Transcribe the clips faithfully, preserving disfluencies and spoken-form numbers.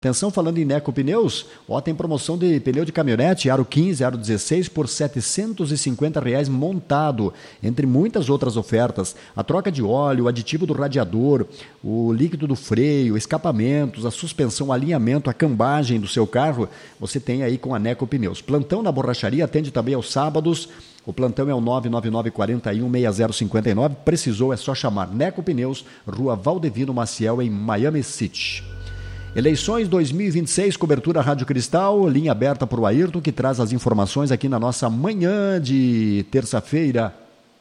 Atenção, falando em Neco Pneus, ó, tem promoção de pneu de caminhonete, aro quinze, aro dezesseis, por setecentos e cinquenta reais montado, entre muitas outras ofertas. A troca de óleo, o aditivo do radiador, o líquido do freio, escapamentos, a suspensão, o alinhamento, a cambagem do seu carro, você tem aí com a Neco Pneus. Plantão na borracharia, atende também aos sábados. O plantão é o nove nove nove quatro um seis zero cinco nove. Precisou, é só chamar. Neco Pneus, Rua Valdevino Maciel, em Miami City. Eleições dois mil e vinte e seis, cobertura Rádio Cristal, linha aberta para o Ayrton, que traz as informações aqui na nossa manhã de terça-feira.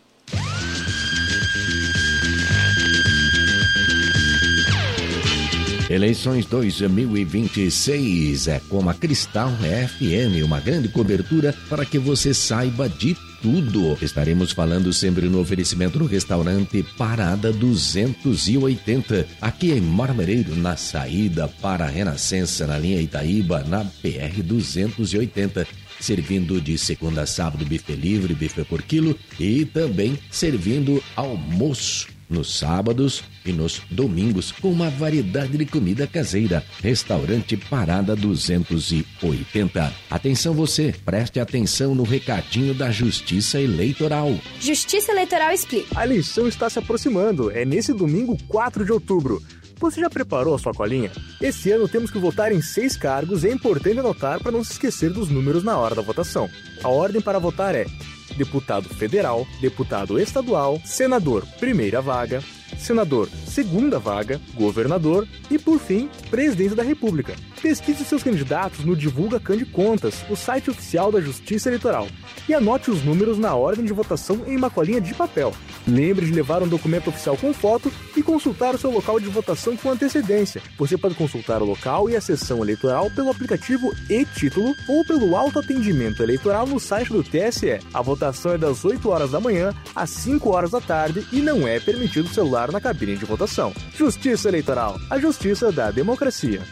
Eleições dois mil e vinte e seis é com a Cristal F M, uma grande cobertura para que você saiba de tudo. Estaremos falando sempre no oferecimento do restaurante Parada duzentos e oitenta, aqui em Marmereiro, na saída para a Renascença, na linha Itaíba, na P R duzentos e oitenta. Servindo de segunda a sábado buffet livre, buffet por quilo, e também servindo almoço nos sábados e nos domingos, com uma variedade de comida caseira. Restaurante Parada duzentos e oitenta. Atenção você, preste atenção no recadinho da Justiça Eleitoral. Justiça Eleitoral explica. A eleição está se aproximando, é nesse domingo quatro de outubro. Você já preparou a sua colinha? Esse ano temos que votar em seis cargos e é importante anotar para não se esquecer dos números na hora da votação. A ordem para votar é deputado federal, deputado estadual, senador primeira vaga, senador segunda vaga, governador e, por fim, presidente da República. Pesquise seus candidatos no Divulga Cande Contas, o site oficial da Justiça Eleitoral, e anote os números na ordem de votação em uma colinha de papel. Lembre de levar um documento oficial com foto e consultar o seu local de votação com antecedência. Você pode consultar o local e a sessão eleitoral pelo aplicativo e-Título ou pelo autoatendimento eleitoral no site do T S E. A votação é das oito horas da manhã às cinco horas da tarde e não é permitido celular na cabine de votação. Justiça Eleitoral, a justiça da democracia.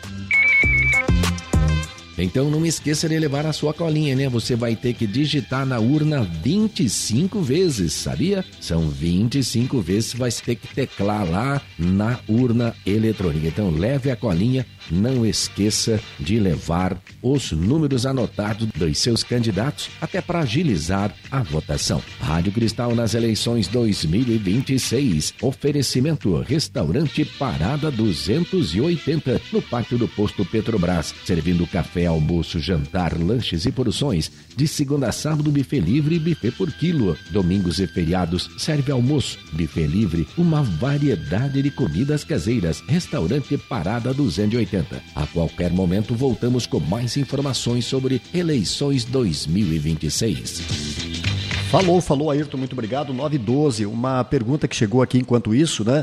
Então não esqueça de levar a sua colinha, né? Você vai ter que digitar na urna vinte e cinco vezes, sabia? São vinte e cinco vezes que vai ter que teclar lá na urna eletrônica. Então leve a colinha, não esqueça de levar os números anotados dos seus candidatos, até para agilizar a votação. Rádio Cristal nas eleições dois mil e vinte e seis. Oferecimento Restaurante Parada duzentos e oitenta, no pátio do posto Petrobras, servindo café, almoço, jantar, lanches e porções. De segunda a sábado, buffet livre e buffet por quilo. Domingos e feriados, serve almoço, buffet livre, uma variedade de comidas caseiras. Restaurante Parada duzentos e oitenta. A qualquer momento voltamos com mais informações sobre eleições dois mil e vinte e seis. Falou, falou, Ayrton, muito obrigado. nove e doze, uma pergunta que chegou aqui enquanto isso, né?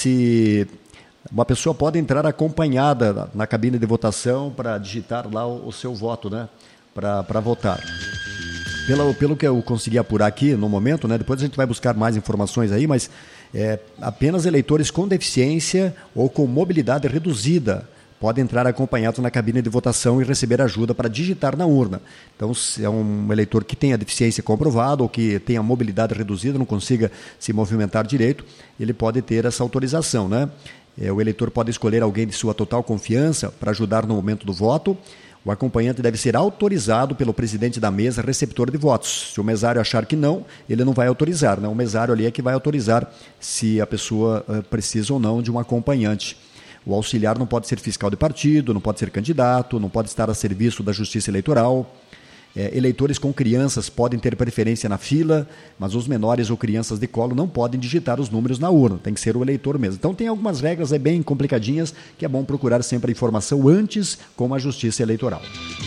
Se uma pessoa pode entrar acompanhada na cabine de votação para digitar lá o, o seu voto, né? Para votar. Pelo, pelo que eu consegui apurar aqui no momento, né? Depois a gente vai buscar mais informações aí, mas é, apenas eleitores com deficiência ou com mobilidade reduzida podem entrar acompanhados na cabine de votação e receber ajuda para digitar na urna. Então, se é um eleitor que tenha deficiência comprovada ou que tenha mobilidade reduzida, não consiga se movimentar direito, ele pode ter essa autorização, né? É, o eleitor pode escolher alguém de sua total confiança para ajudar no momento do voto. O acompanhante deve ser autorizado pelo presidente da mesa receptor de votos. Se o mesário achar que não, ele não vai autorizar, né? O mesário ali é que vai autorizar se a pessoa uh, precisa ou não de um acompanhante. O auxiliar não pode ser fiscal de partido, não pode ser candidato, não pode estar a serviço da Justiça Eleitoral. É, eleitores com crianças podem ter preferência na fila, mas os menores ou crianças de colo não podem digitar os números na urna, tem que ser o eleitor mesmo. Então tem algumas regras é, bem complicadinhas, que é bom procurar sempre a informação antes com a Justiça Eleitoral.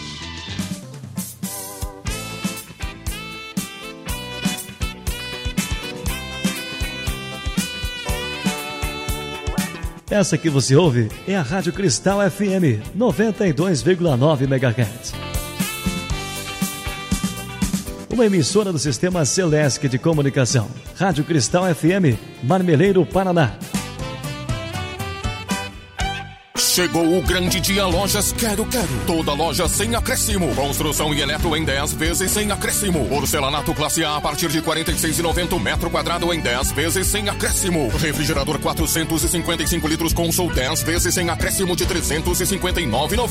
Essa que você ouve é a Rádio Cristal F M noventa e dois vírgula nove megahertz. Uma emissora do Sistema Celesc de Comunicação. Rádio Cristal F M, Marmeleiro, Paraná. Chegou o grande dia Lojas Quero Quero. Toda loja sem acréscimo. Construção e eletro em dez vezes sem acréscimo. Porcelanato classe A a partir de quarenta e seis reais e noventa centavos metro quadrado em dez vezes sem acréscimo. Refrigerador quatrocentos e cinquenta e cinco litros Consol dez vezes sem acréscimo de trezentos e cinquenta e nove reais e noventa centavos.